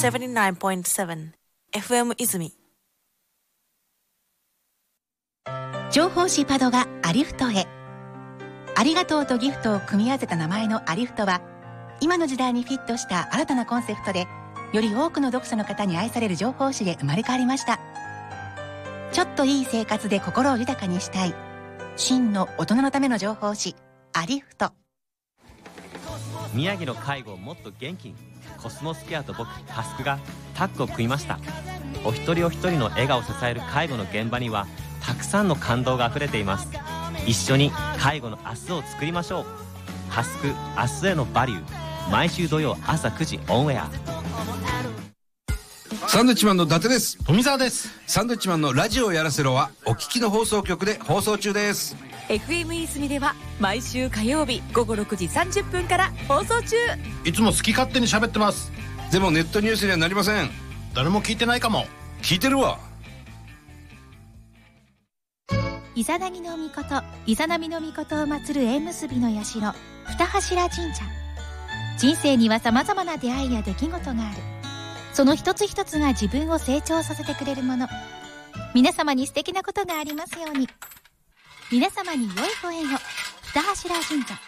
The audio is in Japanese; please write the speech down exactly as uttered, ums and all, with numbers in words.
セブンティナインポイントセブン エフエム 泉。 情報誌パドがアリフトへ。ありがとうとギフトを組み合わせた名前のアリフトは、今の時代にフィットした新たなコンセプトで、より多くの読者の方に愛される情報誌で生まれ変わりました。ちょっといい生活で心を豊かにしたい、真の大人のための情報誌アリフト。 宮城の介護をもっと元気に、コスモスケアと僕タスクがタッグを組みました。お一人お一人の笑顔を支える介護の現場にはたくさんの感動があふれています。一緒に介護の明日を作りましょう。タスク明日へのバリュー、毎週土曜朝くじオンエア。 サンドウィッチマンの伊達です。 富澤です。 サンドウィッチマンのラジオやらせろはお聞きの放送局で放送中です。 エフエム いずみでは毎週火曜日午後ろくじさんじゅっぷんから放送中。 いつも好き勝手に喋ってます。 でもネットニュースにはなりません。 誰も聞いてないかも。 聞いてるわ。 イザナギの御事、イザナミの御事を祀る縁結びの社二柱神社。人生には様々な出会いや出来事がある。その一つ一つが自分を成長させてくれるもの。皆様に素敵なことがありますように。皆様に良いご縁を。二柱神社。